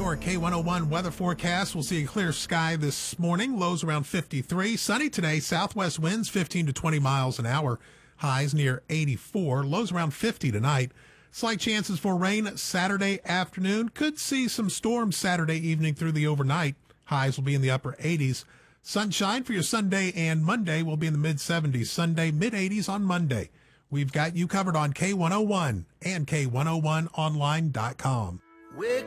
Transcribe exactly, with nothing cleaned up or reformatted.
your K one oh one weather forecast. We'll see a clear sky this morning. Lows around fifty-three. Sunny today. Southwest winds fifteen to twenty miles an hour. Highs near eighty-four. Lows around fifty tonight. Slight chances for rain Saturday afternoon. Could see some storms Saturday evening through the overnight. Highs will be in the upper eighties. Sunshine for your Sunday and Monday will be in the mid seventies. Sunday, mid eighties on Monday. We've got you covered on K one oh one and K one oh one online dot com. Wake